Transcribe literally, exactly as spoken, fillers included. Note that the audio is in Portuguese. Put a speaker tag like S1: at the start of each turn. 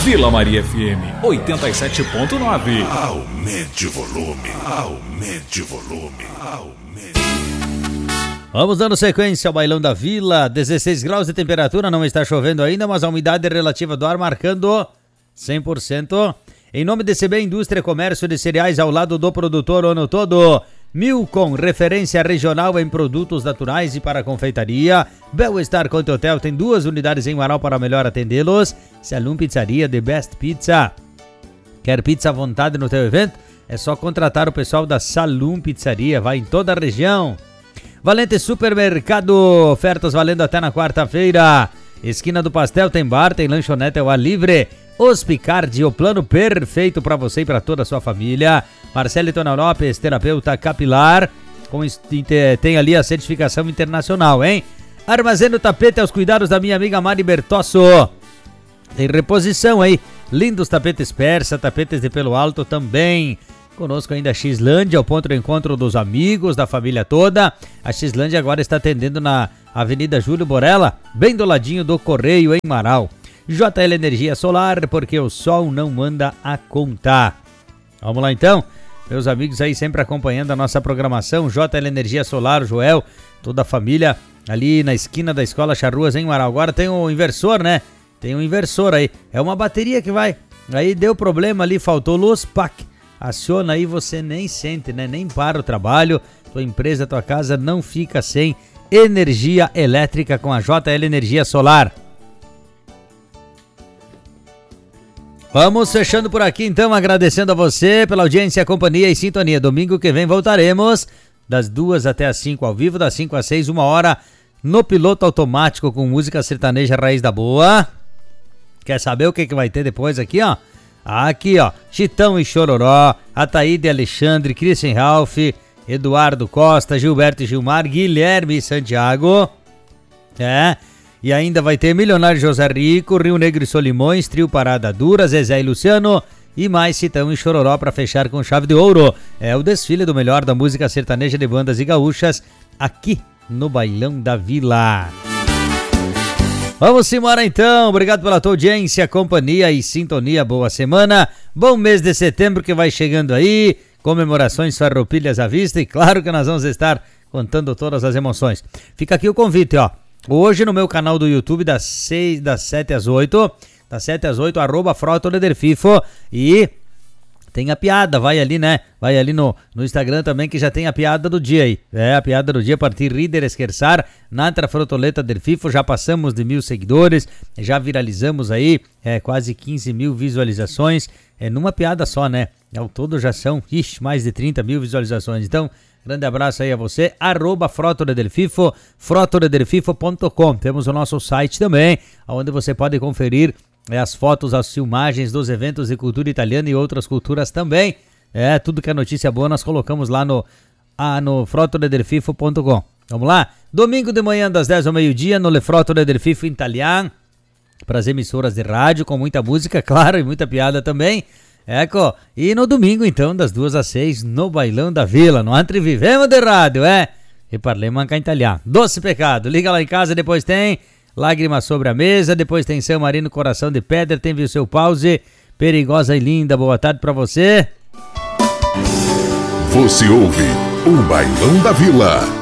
S1: Vila Maria F M oitenta e sete ponto nove.
S2: Aumente o volume, aumente o volume, aumente.
S3: Vamos dando sequência ao Bailão da Vila. dezesseis graus de temperatura, não está chovendo ainda, mas a umidade relativa do ar marcando cem por cento. Em nome de C B Indústria e Comércio de Cereais, ao lado do produtor o ano todo. Milcom, referência regional em produtos naturais e para confeitaria. Bel-Estar Conte Hotel tem duas unidades em Marau para melhor atendê-los. Salum Pizzaria, The Best Pizza. Quer pizza à vontade no teu evento? É só contratar o pessoal da Salum Pizzaria, vai em toda a região. Valente Supermercado, ofertas valendo até na quarta-feira. Esquina do Pastel tem bar, tem lanchonete ao ar livre. Hospicardi, o plano perfeito para você e para toda a sua família. Marcelo Tona Lopes, terapeuta capilar, com, tem ali a certificação internacional, hein? Armazeno Tapete aos cuidados da minha amiga Mari Bertosso. Tem reposição aí, lindos tapetes persa, tapetes de pelo alto também. Conosco ainda a Xlândia, o ponto de encontro dos amigos, da família toda. A Xlândia agora está atendendo na Avenida Júlio Borella, bem do ladinho do Correio, em Marau. J L Energia Solar, porque o sol não manda a contar. Vamos lá então, meus amigos aí sempre acompanhando a nossa programação. J L Energia Solar, Joel, toda a família ali na esquina da Escola Charruas, em Marau. Agora tem o inversor, né? Tem um inversor aí, é uma bateria que vai, aí deu problema ali, faltou luz, pac, aciona aí, você nem sente, né? Nem para o trabalho, tua empresa, tua casa não fica sem energia elétrica com a J L Energia Solar. Vamos fechando por aqui então, agradecendo a você pela audiência, companhia e sintonia. Domingo que vem voltaremos das duas até as cinco ao vivo, das cinco às seis, uma hora no piloto automático com música sertaneja raiz da boa. Quer saber o que, que vai ter depois aqui, ó? Aqui, ó, Chitão e Chororó, Ataíde e Alexandre, Christian Ralph, Eduardo Costa, Gilberto e Gilmar, Guilherme e Santiago. É... E ainda vai ter Milionário José Rico, Rio Negro e Solimões, Trio Parada Dura, Zezé e Luciano e mais Chitão e Chororó para fechar com chave de ouro. É o desfile do melhor da música sertaneja de bandas e gaúchas aqui no Bailão da Vila. Vamos embora então, obrigado pela tua audiência, companhia e sintonia, boa semana, bom mês de setembro que vai chegando aí, comemorações farroupilhas à vista e claro que nós vamos estar contando todas as emoções. Fica aqui o convite, ó. Hoje no meu canal do YouTube, das, seis, das sete às oito, das sete às oito, arroba Frota Lederfifo, e tem a piada, vai ali, né? Vai ali no, no Instagram também, que já tem a piada do dia aí. É, a piada do dia, a partir Rider Esquerçar, Natra Frotoleta del Fifo, já passamos de mil seguidores, já viralizamos aí, é, quase quinze mil visualizações, é numa piada só, né? Ao todo já são, ixi, mais de trinta mil visualizações, então... Grande abraço aí a você, arroba Frota del Fifo, frota del fifo ponto com. Temos o nosso site também, onde você pode conferir é, as fotos, as filmagens dos eventos de cultura italiana e outras culturas também. É, tudo que é notícia boa nós colocamos lá no, ah, no frota del fifo ponto com. Vamos lá? Domingo de manhã das dez ao meio-dia no Le Frota del Fifo Italiano, para as emissoras de rádio, com muita música, claro, e muita piada também. Ecco, e no domingo então, das duas às seis, no Bailão da Vila, no Entre Vivemos de Rádio, é? E parlemos anche italiano. Doce Pecado, liga lá em casa, depois tem Lágrimas sobre a Mesa, depois tem São Marino Coração de Pedra, tem Viu Seu Pause, Perigosa e Linda, boa tarde pra você.
S2: Você ouve o Bailão da Vila.